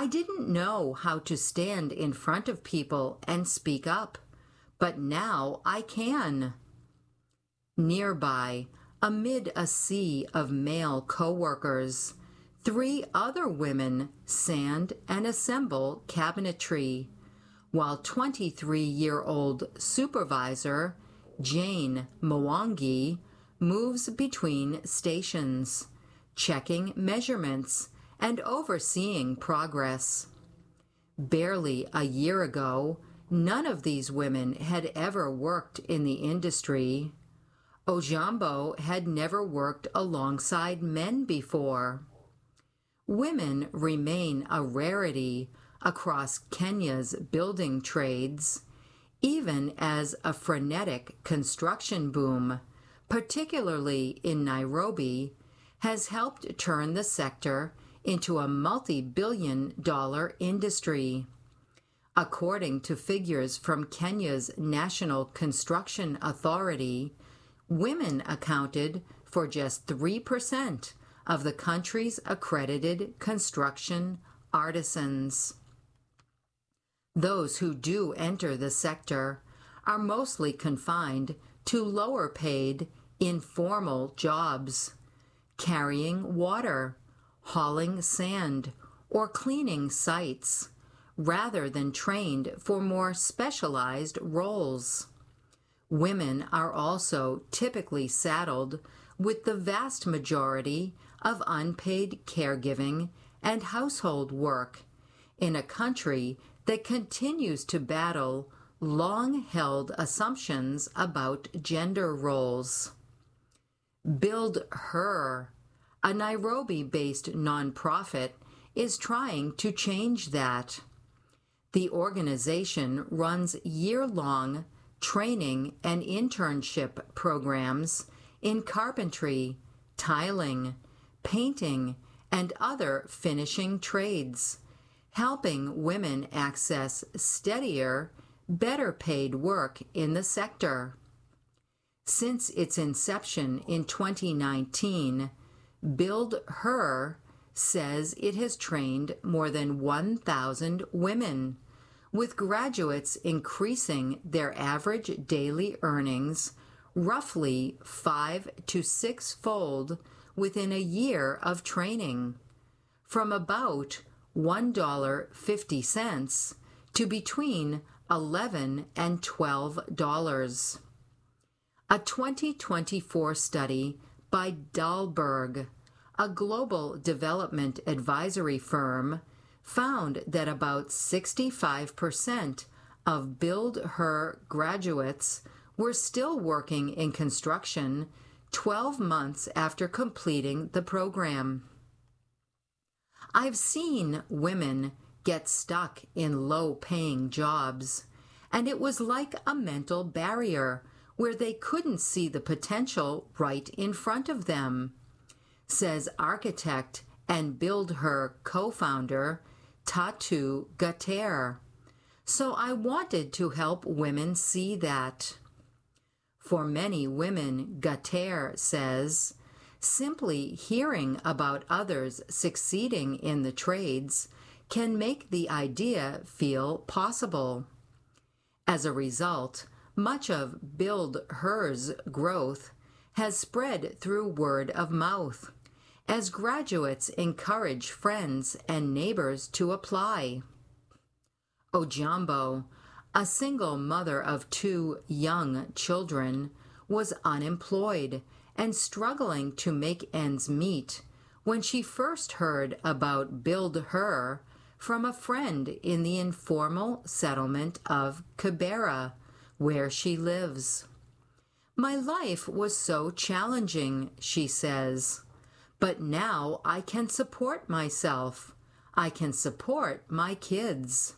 I didn't know how to stand in front of people and speak up, but now I can. Nearby, amid a sea of male co-workers, 3 other women sand and assemble cabinetry, while 23-year-old supervisor Jane Mwangi moves between stations, checking measurements and overseeing progress. Barely a year ago, none of these women had ever worked in the industry. Ojambo had never worked alongside men before. Women remain a rarity across Kenya's building trades, even as a frenetic construction boom, particularly in Nairobi, has helped turn the sector into a multi-billion-dollar industry. According to figures from Kenya's National Construction Authority, women accounted for just 3% of the country's accredited construction artisans. Those who do enter the sector are mostly confined to lower-paid, informal jobs, carrying water, hauling sand, or cleaning sites, rather than trained for more specialized roles. Women are also typically saddled with the vast majority of unpaid caregiving and household work in a country that continues to battle long-held assumptions about gender roles. Build Her, a Nairobi-based nonprofit, is trying to change that. The organization runs year-long training and internship programs in carpentry, tiling, painting, and other finishing trades, helping women access steadier, better-paid work in the sector. Since its inception in 2019, Build Her says it has trained more than 1,000 women, with graduates increasing their average daily earnings roughly 5 to 6-fold within a year of training, from about $1.50 to between $11 and $12. A 2024 study by Dahlberg, a global development advisory firm, found that about 65% of Build Her graduates were still working in construction 12 months after completing the program. I've seen women get stuck in low-paying jobs, and it was like a mental barrier where they couldn't see the potential right in front of them, says architect and Build Her co-founder Tatu Gater. So I wanted to help women see that. For many women, Gater says, simply hearing about others succeeding in the trades can make the idea feel possible. As a result, much of Build Her's growth has spread through word of mouth, as graduates encourage friends and neighbors to apply. Ojambo, a single mother of 2 young children, was unemployed and struggling to make ends meet when she first heard about Build Her from a friend in the informal settlement of Kibera, where she lives. My life was so challenging, she says, but now I can support myself. I can support my kids.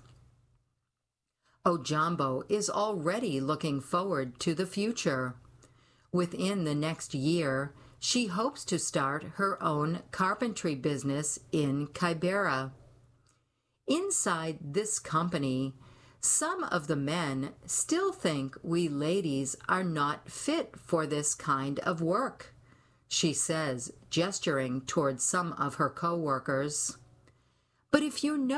Ojambo is already looking forward to the future. Within the next year, she hopes to start her own carpentry business in Kibera. Inside this company, some of the men still think we ladies are not fit for this kind of work, she says, gesturing towards some of her co-workers. But if you know